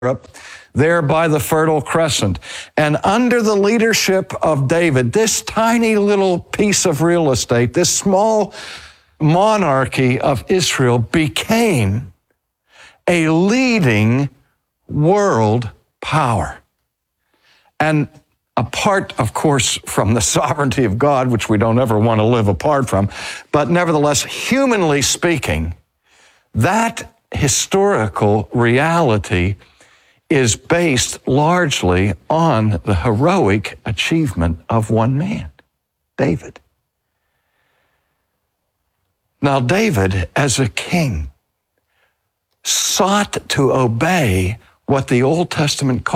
Europe, there by the Fertile Crescent. And under the leadership of David, this tiny little piece of real estate, this small monarchy of Israel became a leading world power. And apart, of course, from the sovereignty of God, which we don't ever want to live apart from, but nevertheless, humanly speaking, that historical reality is based largely on the heroic achievement of one man, David. Now, David, as a king, sought to obey what the Old Testament